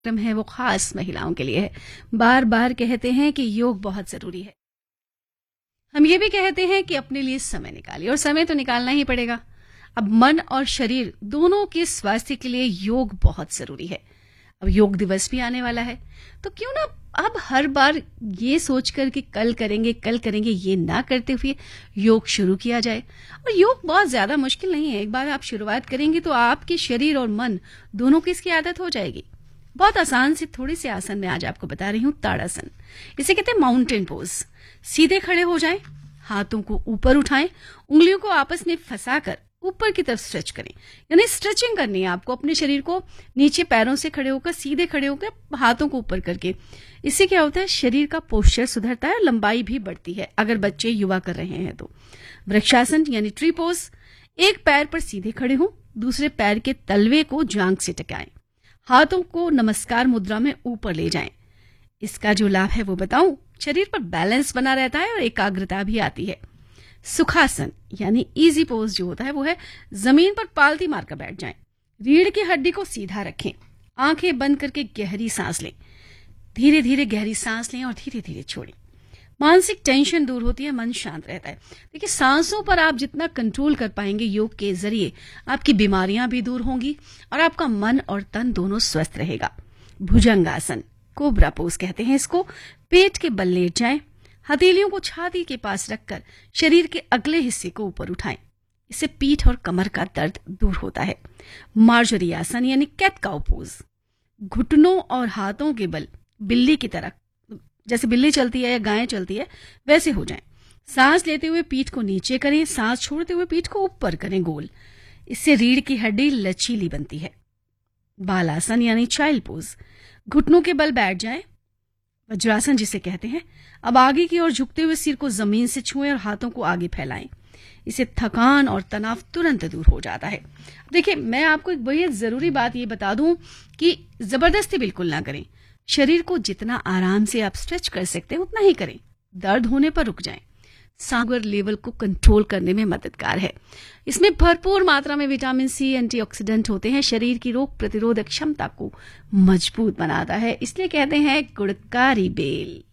कार्यक्रम है वो खास महिलाओं के लिए है। बार बार कहते हैं कि योग बहुत जरूरी है। हम ये भी कहते हैं कि अपने लिए समय निकालिए, और समय तो निकालना ही पड़ेगा। अब मन और शरीर दोनों के स्वास्थ्य के लिए योग बहुत जरूरी है। अब योग दिवस भी आने वाला है, तो क्यों ना अब हर बार ये सोचकर कि कल करेंगे ये ना करते हुए योग शुरू किया जाए। और योग बहुत ज्यादा मुश्किल नहीं है। एक बार आप शुरुआत करेंगे तो आपके शरीर और मन दोनों की इसकी आदत हो जाएगी। बहुत आसान से थोड़े से आसन में आज आपको बता रही हूँ। ताड़ासन, इसे कहते हैं माउंटेन पोज। सीधे खड़े हो जाएं, हाथों को ऊपर उठाएं, उंगलियों को आपस में फंसाकर ऊपर की तरफ स्ट्रेच करें। यानी स्ट्रेचिंग करनी है आपको अपने शरीर को, नीचे पैरों से खड़े होकर, सीधे खड़े होकर, हाथों को ऊपर करके। इससे क्या होता है, शरीर का पोस्चर सुधरता है, लंबाई भी बढ़ती है अगर बच्चे युवा कर रहे हैं तो। वृक्षासन यानी ट्री पोज, एक पैर पर सीधे खड़े हों, दूसरे पैर के तलवे को जांघ से टकराएं, हाथों को नमस्कार मुद्रा में ऊपर ले जाएं। इसका जो लाभ है वो बताऊं, शरीर पर बैलेंस बना रहता है और एकाग्रता भी आती है। सुखासन यानी इजी पोज जो होता है वो है जमीन पर पालती मारकर बैठ जाएं, रीढ़ की हड्डी को सीधा रखें, आंखें बंद करके गहरी सांस लें, धीरे धीरे गहरी सांस लें और धीरे धीरे छोड़ें। मानसिक टेंशन दूर होती है, मन शांत रहता है। देखिए, सांसों पर आप जितना कंट्रोल कर पाएंगे योग के जरिए, आपकी बीमारियां भी दूर होंगी और आपका मन और तन दोनों स्वस्थ रहेगा। भुजंगासन, कोबरा पोज कहते हैं इसको। पेट के बल लेट जाएं, हथेलियों को छाती के पास रखकर शरीर के अगले हिस्से को ऊपर उठाएं। इससे पीठ और कमर का दर्द दूर होता है। मार्जरी आसन यानी कैट काउ पोज, घुटनों और हाथों के बल बिल्ली की तरह, जैसे बिल्ली चलती है या गाय चलती है वैसे हो जाएं। सांस लेते हुए पीठ को नीचे करें, सांस छोड़ते हुए पीठ को ऊपर करें गोल। इससे रीढ़ की हड्डी लचीली बनती है। बालासन यानी चाइल्ड पोज, घुटनों के बल बैठ जाएं, वज्रासन जिसे कहते हैं। अब आगे की ओर झुकते हुए सिर को जमीन से छुएं और हाथों को आगे फैलाएं। इससे थकान और तनाव तुरंत दूर हो जाता है। देखिए, मैं आपको एक बेहद जरूरी बात ये बता दूं कि जबरदस्ती बिल्कुल ना करें। शरीर को जितना आराम से आप स्ट्रेच कर सकते हैं उतना ही करें। दर्द होने पर रुक जाएं। शुगर लेवल को कंट्रोल करने में मददगार है। इसमें भरपूर मात्रा में विटामिन सी, एंटीऑक्सीडेंट होते हैं, शरीर की रोग प्रतिरोधक क्षमता को मजबूत बनाता है। इसलिए कहते हैं गुणकारी बेल।